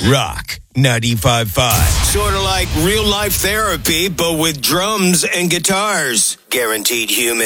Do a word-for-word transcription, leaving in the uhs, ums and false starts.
Rock ninety-five point five. Sort of like real life therapy, but with drums and guitars. Guaranteed human.